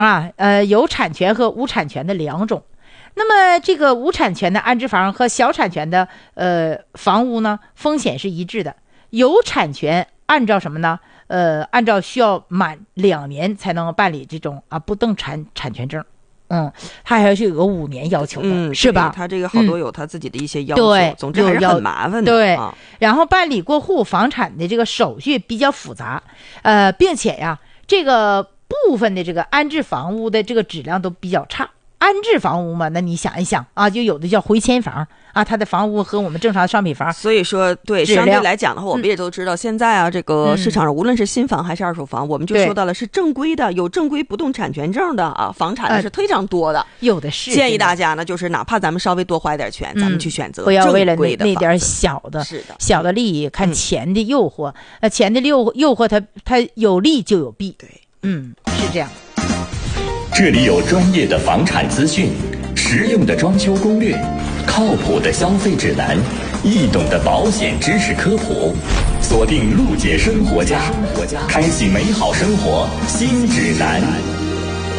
有产权和无产权的两种。那么这个无产权的安置房和小产权的房屋呢，风险是一致的。有产权按照什么呢？按照需要满2年才能办理这种不动产权证。它还是有个5年要求的，是吧？ 它这个好多有它自己的一些要求，对，总之还是很麻烦的。 对，然后办理过户房产的这个手续比较复杂，并且呀，这个部分的这个安置房屋的这个质量都比较差。安置房屋嘛，那你想一想就有的叫回迁房它的房屋和我们正常的商品房， 所以说对相对来讲的话，我们也都知道，现在这个市场上无论是新房还是二手房，我们就说到了是正规的，有正规不动产权证的房产是非常多的， 有的是。 建议大家呢，就是哪怕咱们稍微多花一点钱，咱们去选择不要为了那点小的利益，看钱的诱惑，钱的诱惑它有利就有弊， 对， 是这样。 这里有专业的房产资讯，实用的装修攻略，靠谱的消费指南，易懂的保险知识科普。锁定陆姐生活家，开启美好生活新指南。